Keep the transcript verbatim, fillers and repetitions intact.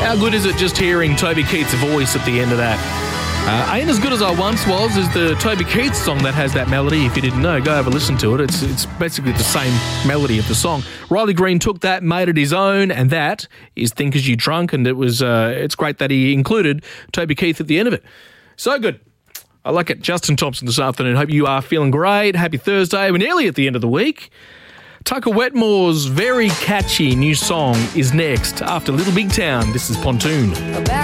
How good is it just hearing Toby Keith's voice at the end of that? Uh, Ain't As Good As I Once Was is the Toby Keith song that has that melody. If you didn't know, go have a listen to it. It's it's basically the same melody of the song. Riley Green took that, made it his own, and that is Think As You Drunk, and it was uh, it's great that he included Toby Keith at the end of it. So good. I like it. Justin Thompson this afternoon. Hope you are feeling great. Happy Thursday. We're nearly at the end of the week. Tucker Wetmore's very catchy new song is next after Little Big Town. This is Pontoon.